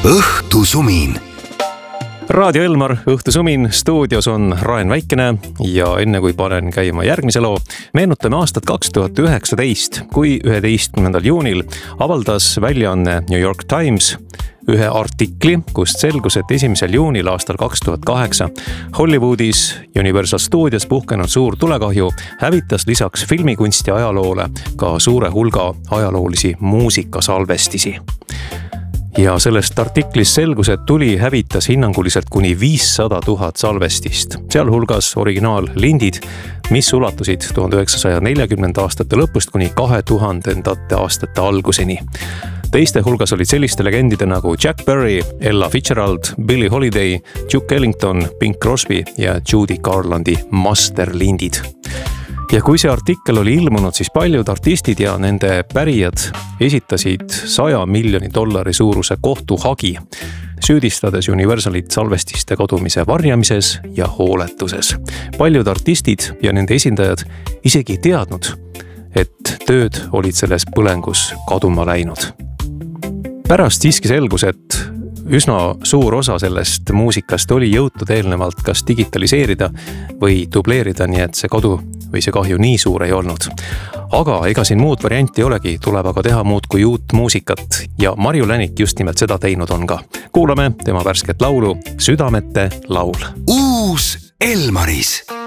Õhtusumin. Raadio Elmar, Õhtusumin, stuudios on Raen Väikene ja enne kui panen käima järgmise loo, meenutame aastat 2019, kui 11. juunil avaldas väljaanne New York Times ühe artikli, kust selgus, et 1. juunil aastal 2008 Hollywoodis Universal Studios puhkenud suur tulekahju hävitas lisaks filmikunsti ajaloole ka suure hulga ajaloolisi muusikasalvestisi. Ja sellest artiklist selgus, et tuli hävitas hinnanguliselt kuni 500 000 salvestist, sealhulgas originaallindid, mis ulatusid 1940. aastate lõpust kuni 2000. aastate alguseni. Teiste hulgas olid selliste legendide nagu Jack Berry, Ella Fitzgerald, Billie Holiday, Duke Ellington, Bing Crosby ja Judy Garlandi masterlindid. Ja kui see artikkel oli ilmunud, siis paljud artistid ja nende pärijad esitasid $100 miljoni suuruse kohtuhagi, süüdistades Universalit salvestiste kadumise varjamises ja hooletuses. Paljud artistid ja nende esindajad isegi teadnud, et tööd olid selles põlengus kaduma läinud. Pärast siiski selgus, et üsna suur osa sellest muusikast oli jõutud eelnevalt kas digitaliseerida või dubleerida, nii et see kadu või see kahju nii suur ei olnud. Aga ega siin muud varianti ei olegi, tuleb aga teha muud kui uut muusikat ja Marju Länik just nimelt seda teinud on ka. Kuulame tema värsket laulu Südamete laul. Uus Elmaris.